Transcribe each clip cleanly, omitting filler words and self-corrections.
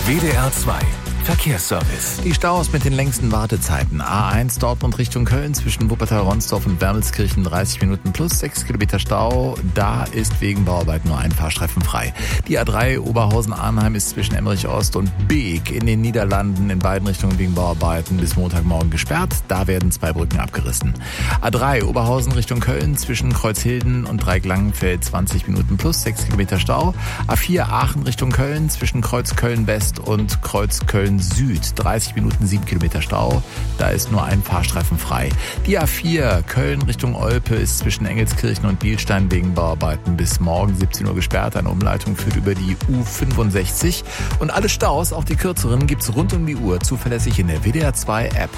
WDR 2 Verkehrsservice. Die Staus mit den längsten Wartezeiten. A1 Dortmund Richtung Köln zwischen Wuppertal-Ronsdorf und Wermelskirchen 30 Minuten plus 6 Kilometer Stau. Da ist wegen Bauarbeiten nur ein Fahrstreifen frei. Die A3 Oberhausen-Arnheim ist zwischen Emmerich-Ost und Beek in den Niederlanden in beiden Richtungen wegen Bauarbeiten bis Montagmorgen gesperrt. Da werden 2 Brücken abgerissen. A3 Oberhausen Richtung Köln zwischen Kreuzhilden und Dreieck-Langenfeld 20 Minuten plus 6 Kilometer Stau. A4 Aachen Richtung Köln zwischen Kreuz Köln-West und Kreuz Köln Süd, 30 Minuten 7 Kilometer Stau. Da ist nur ein Fahrstreifen frei. Die A4 Köln Richtung Olpe ist zwischen Engelskirchen und Bielstein wegen Bauarbeiten bis morgen 17 Uhr gesperrt. Eine Umleitung führt über die U65. Und alle Staus, auch die kürzeren, gibt's rund um die Uhr zuverlässig in der WDR 2 App.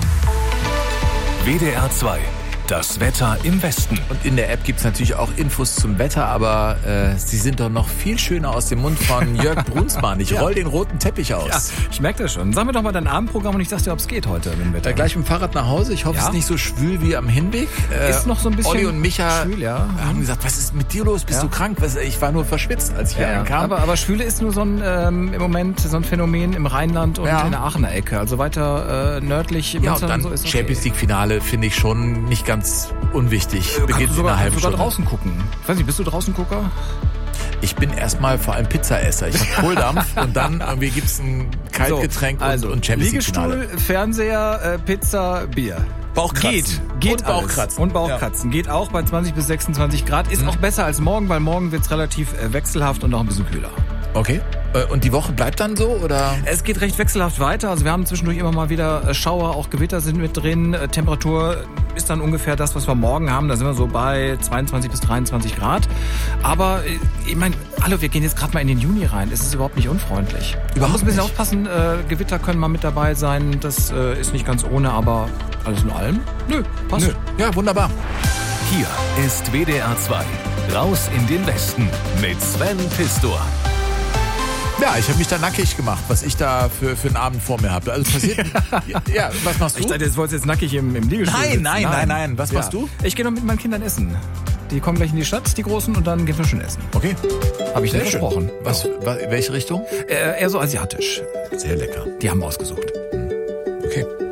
WDR 2. Das Wetter im Westen. Und in der App gibt's natürlich auch Infos zum Wetter, aber sie sind doch noch viel schöner aus dem Mund von Jörg Brunsmann. Ich roll den roten Teppich aus. Ja, ich merke das schon. Sag mir doch mal dein Abendprogramm und ich sag dir, ob es geht heute mit dem Wetter. Gleich mit dem Fahrrad nach Hause. Ich hoffe, es ist nicht so schwül wie am Hinweg. Ist noch so ein bisschen Olli und Micha schwül, haben gesagt, was ist mit dir los? Bist du krank? Ich war nur verschwitzt, als ich hier ankam. Aber Schwüle ist nur so ein im Moment so ein Phänomen im Rheinland und in der Aachener Ecke. Also weiter nördlich. Ja, und dann so ist Champions League Finale finde ich schon nicht ganz unwichtig. Beginnt in einer halben Stunde. Draußen gucken. Ich weiß nicht, bist du Draußen-Gucker? Ich bin erstmal vor allem Pizzaesser. Ich habe Kohldampf und dann irgendwie gibt's ein Kaltgetränk und Champions League Finale. Liegestuhl, Fernseher, Pizza, Bier. Bauchkratzen. Geht und Bauchkratzen. Und Bauchkratzen. Geht auch bei 20 bis 26 Grad. Ist auch besser als morgen, weil morgen wird's relativ wechselhaft und auch ein bisschen kühler. Okay. Und die Woche bleibt dann so, oder? Es geht recht wechselhaft weiter. Also wir haben zwischendurch immer mal wieder Schauer, auch Gewitter sind mit drin. Temperatur ist dann ungefähr das, was wir morgen haben. Da sind wir so bei 22 bis 23 Grad. Aber ich meine, hallo, wir gehen jetzt gerade mal in den Juni rein. Es ist überhaupt nicht unfreundlich. Man muss ein bisschen aufpassen. Gewitter können mal mit dabei sein. Das ist nicht ganz ohne, aber alles in allem? Nö, passt. Nö. Ja, wunderbar. Hier ist WDR 2. Raus in den Westen mit Sven Pistor. Ja, ich habe mich da nackig gemacht, was ich da für einen Abend vor mir habe. Also passiert. Ja, was machst du? Ich dachte, jetzt wolltest du jetzt nackig im Liegestuhl sitzen. Nein. Was machst du? Ich gehe noch mit meinen Kindern essen. Die kommen gleich in die Stadt, die Großen, und dann gehen wir schön essen. Okay. Habe ich dir versprochen. Welche Richtung? Eher so asiatisch. Sehr lecker. Die haben wir ausgesucht. Okay.